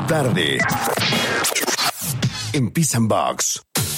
tarde en Peace and Box.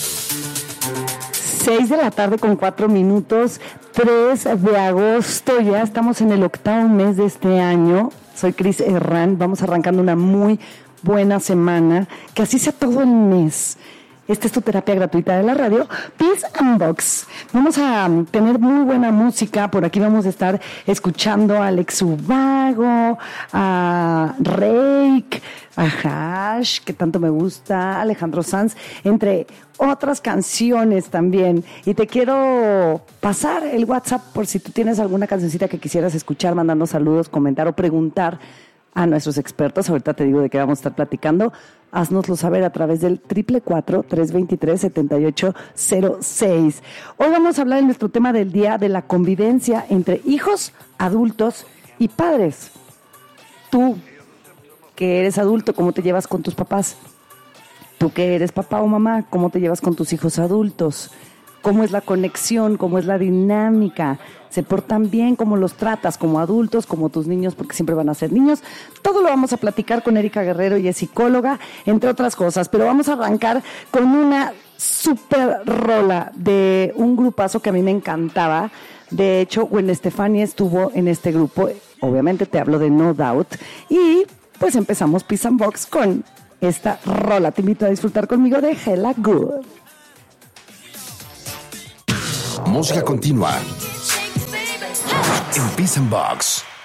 6 de la tarde con 4 minutos, 3 de agosto, ya estamos en el 8º mes de este año. Soy Cris Herrán, vamos arrancando una muy buena semana, que así sea todo el mes. Esta es tu terapia gratuita de la radio, Peace and Box. Vamos a tener muy buena música. Por aquí vamos a estar escuchando a Alex Ubago, a Reik, a Hash, que tanto me gusta, Alejandro Sanz, entre otras canciones también. Y te quiero pasar el WhatsApp por si tú tienes alguna cancioncita que quisieras escuchar, mandando saludos, comentar o preguntar a nuestros expertos. Ahorita te digo de qué vamos a estar platicando. Haznoslo saber a través del 444-323-7806. Hoy vamos a hablar en nuestro tema del día de la convivencia entre hijos, adultos y padres. Tú, que eres adulto, ¿cómo te llevas con tus papás? Tú, que eres papá o mamá, ¿cómo te llevas con tus hijos adultos? ¿Cómo es la conexión? ¿Cómo es la dinámica? ¿Se portan bien? ¿Cómo los tratas? ¿Como adultos? ¿Como tus niños? Porque siempre van a ser niños. Todo lo vamos a platicar con Erika Guerrero, y es psicóloga, entre otras cosas. Pero vamos a arrancar con una súper rola de un grupazo que a mí me encantaba. De hecho, Gwen Stefani estuvo en este grupo. Obviamente te hablo de No Doubt. Y pues empezamos Peace and Box con esta rola. Te invito a disfrutar conmigo de Hella Good. Música continua en Peace and Box.